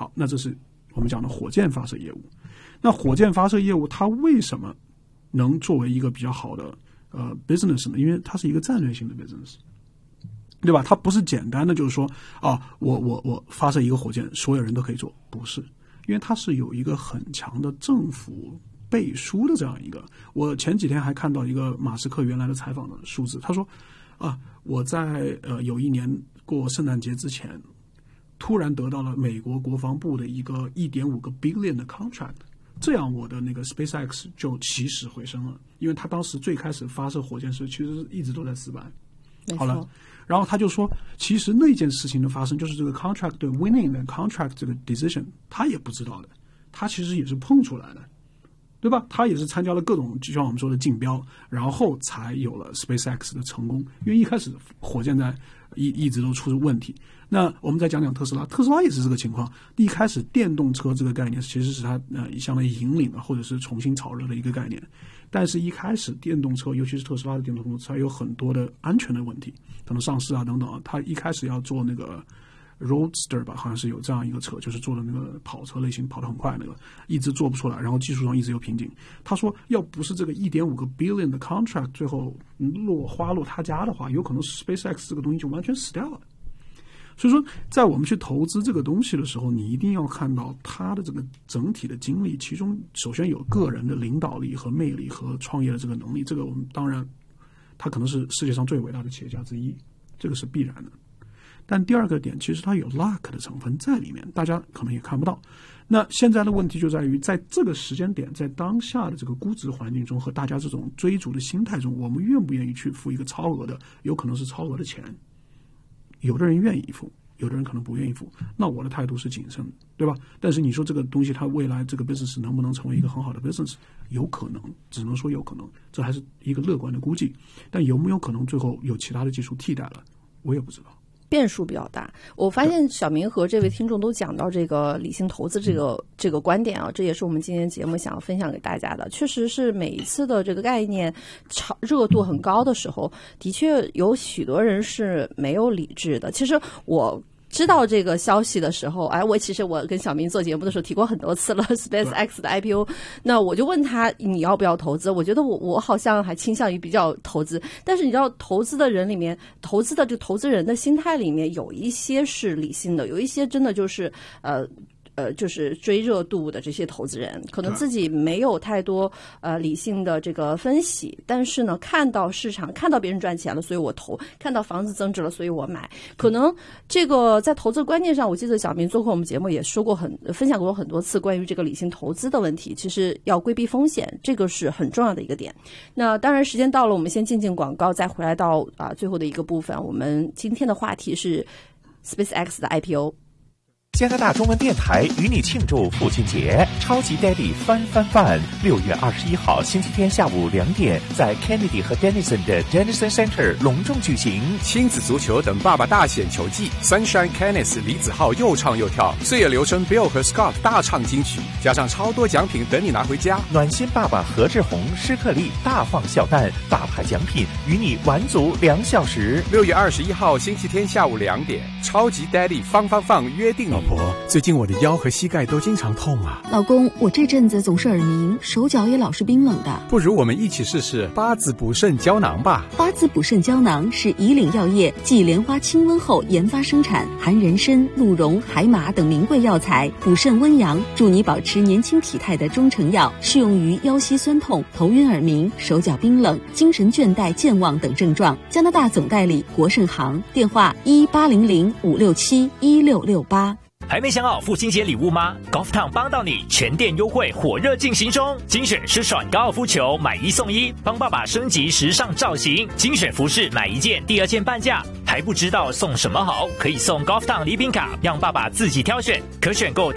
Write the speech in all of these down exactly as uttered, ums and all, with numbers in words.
好，那这是我们讲的火箭发射业务。那火箭发射业务它为什么能作为一个比较好的呃 business 呢？因为它是一个战略性的 business， 对吧？它不是简单的就是说啊，我我我发射一个火箭，所有人都可以做，不是，因为它是有一个很强的政府背书的这样一个。我前几天还看到一个马斯克原来的采访的数字，他说啊，我在呃有一年过圣诞节之前，突然得到了美国国防部的一个 一点五个 billion 的 contract。这样我的那个 SpaceX 就起死回生了，因为他当时最开始发射火箭时其实一直都在失败。好了，然后他就说其实那件事情的发生就是这个 contract 对 winning 的 contract 这个 decision 他也不知道的，他其实也是碰出来的，对吧？他也是参加了各种就像我们说的竞标，然后才有了 SpaceX 的成功。因为一开始火箭在一一直都出问题。那我们再讲讲特斯拉，特斯拉也是这个情况。一开始电动车这个概念其实是它呃相当于引领的或者是重新炒热的一个概念，但是一开始电动车，尤其是特斯拉的电动车，它有很多的安全的问题，可能上市啊等等啊。它一开始要做那个 Roadster 吧，好像是有这样一个车，就是做的那个跑车类型，跑得很快那个，一直做不出来，然后技术上一直有瓶颈。他说，要不是这个 一点五个 billion 的 contract 最后落花落他家的话，有可能 SpaceX 这个东西就完全死掉了。所以说，在我们去投资这个东西的时候，你一定要看到它的这个整体的经历，其中首先有个人的领导力和魅力和创业的这个能力，这个我们当然，他可能是世界上最伟大的企业家之一，这个是必然的。但第二个点，其实它有 luck 的成分在里面，大家可能也看不到。那现在的问题就在于，在这个时间点，在当下的这个估值环境中和大家这种追逐的心态中，我们愿不愿意去付一个超额的，有可能是超额的钱？有的人愿意付，有的人可能不愿意付。那我的态度是谨慎的，对吧？但是你说这个东西它未来这个 business 能不能成为一个很好的 business？ 有可能，只能说有可能，这还是一个乐观的估计。但有没有可能最后有其他的技术替代了，我也不知道。 变数比较大。我发现小明和这位听众都讲到这个理性投资这个、嗯、这个观点啊，这也是我们今天节目想要分享给大家的。确实是每一次的这个概念炒热度很高的时候，的确有许多人是没有理智的。其实我知道这个消息的时候，哎，我其实我跟小明做节目的时候提过很多次了 SpaceX 的 I P O， 那我就问他你要不要投资？我觉得我我好像还倾向于比较投资，但是你知道投资的人里面，投资的这个投资人的心态里面有一些是理性的，有一些真的就是呃。呃，就是追热度的这些投资人，可能自己没有太多呃理性的这个分析，但是呢，看到市场，看到别人赚钱了，所以我投；看到房子增值了，所以我买。可能这个在投资观念上，我记得小明做过我们节目也说过很分享过很多次关于这个理性投资的问题。其实要规避风险，这个是很重要的一个点。那当然，时间到了，我们先进进广告，再回来到啊、呃、最后的一个部分。我们今天的话题是 SpaceX 的 I P O。 加拿大中文电台与你庆祝父亲节，超级 Daddy 翻翻饭，六月二十一号星期天下午两点，在 Kennedy 和 Denison 的 Denison Center 隆重举行。 亲子足球等爸爸大显球技 ，Sunshine Kenneth 李子浩又唱又跳，岁月流声 Bill 和 Scott 大唱金曲，加上超多奖品等你拿回家。 暖心爸爸何志宏、施克利大放笑弹，大牌奖品与你玩足两小时。 六月二十一号星期天下午两点，超级 Daddy 放放放约定你。 老婆，最近我的腰和膝盖都经常痛啊。 老公，我这阵子总是耳鸣，手脚也老是冰冷的。 不如我们一起试试八字补肾胶囊吧。 八字补肾胶囊是以岭药业继莲花清瘟后研发生产，含人参、鹿茸、海马等名贵药材，补肾温阳，助你保持年轻体态的中成药，适用于腰膝酸痛、头晕耳鸣、手脚冰冷、精神倦怠健忘等症状。加拿大总代理国盛行，电话一八零零五六七一六六八。 还没想好父亲节礼物吗？ Golf Town 帮到你，全店优惠火热进行中，精选湿爽高尔夫球买一送一，帮爸爸升级时尚造型，精选服饰买一件第二件半价。还不知道送什么好？可以送 Golf Town 礼品卡，让爸爸自己挑选，可选购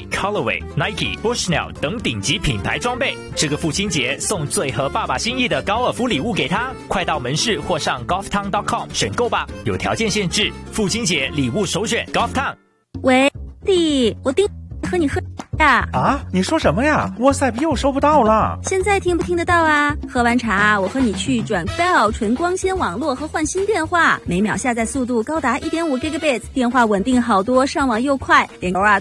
TaylorMade、Colorway、Nike、Bushnell 等顶级品牌装备。这个父亲节送最合爸爸心意的高尔夫礼物给他，快到门市或上 golf town dot com 选购吧，有条件限制。父亲节礼物首选 Golf Town。 喂，弟，我订和你喝呀。 啊，你说什么呀？ WhatsApp 又收不到了。 现在听不听得到啊？喝完茶，我和你去转 Bell 纯光纤网络和换新电话，每秒下载速度高达 一点五 Gigabits， 电话稳定好多，上网又快，连狗啊